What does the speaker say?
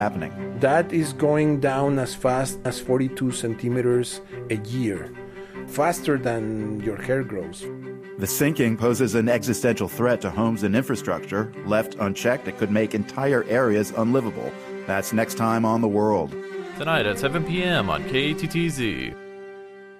happening. That is going down as fast as 42 centimeters a year, faster than your hair grows. The sinking poses an existential threat to homes and infrastructure. Left unchecked, it could make entire areas unlivable. That's next time on The World. Tonight at 7 p.m. on KATTZ.